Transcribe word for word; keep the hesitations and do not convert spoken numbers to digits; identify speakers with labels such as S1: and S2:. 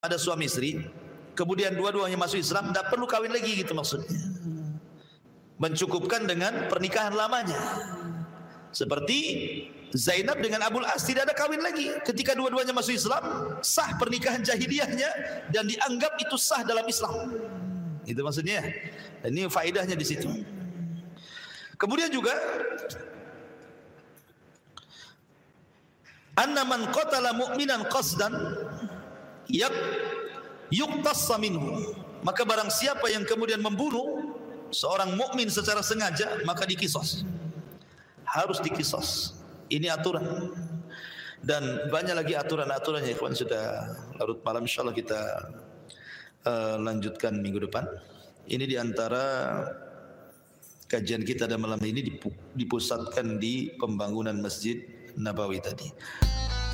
S1: ada suami istri, kemudian dua-duanya masuk Islam, tidak perlu kawin lagi gitu maksudnya. Mencukupkan dengan pernikahan lamanya. Seperti Zainab dengan Abul As tidak ada kawin lagi. Ketika dua-duanya masuk Islam, sah pernikahan jahiliyahnya dan dianggap itu sah dalam Islam. Itu maksudnya. Dan ini faedahnya di situ. Kemudian juga anna man qatala mu'minan qasdan yak yuqtassa minhu, maka barang siapa yang kemudian membunuh seorang mukmin secara sengaja maka dikisos, harus dikisos. Ini aturan, dan banyak lagi aturan-aturannya. Ikhwan, sudah larut malam, insyaallah kita uh, lanjutkan minggu depan. Ini diantara kajian kita pada malam ini dipusatkan di pembangunan Masjid Nabawi tadi.